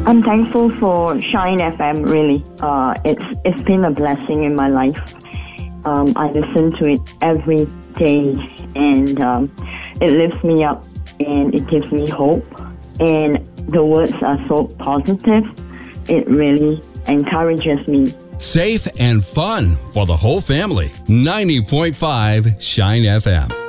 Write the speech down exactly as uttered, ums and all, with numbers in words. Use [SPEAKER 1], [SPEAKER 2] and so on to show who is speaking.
[SPEAKER 1] I'm thankful for Shine F M, really. Uh, it's it's been a blessing in my life. Um, I listen to it every day, and um, it lifts me up, and it gives me hope. And the words are so positive. It really encourages me.
[SPEAKER 2] Safe and fun for the whole family. ninety point five Shine F M.